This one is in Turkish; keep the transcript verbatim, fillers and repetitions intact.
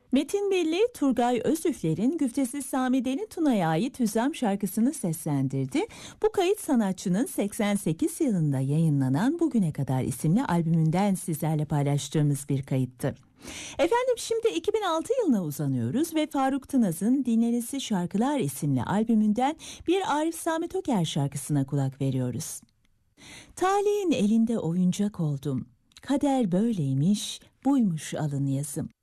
Metin Belli, Turgay Özüfler'in Güftesi Samide'nin Tuna'ya ait Hüzzam şarkısını seslendirdi. Bu kayıt sanatçının seksen sekiz yılında yayınlanan Bugüne Kadar isimli albümünden sizlerle paylaştığımız bir kayıttı. Efendim şimdi iki bin altı yılına uzanıyoruz ve Faruk Tınaz'ın Dinlenesi Şarkılar isimli albümünden bir Arif Sami Toker şarkısına kulak veriyoruz. Talihin elinde oyuncak oldum, kader böyleymiş, buymuş alın yazım.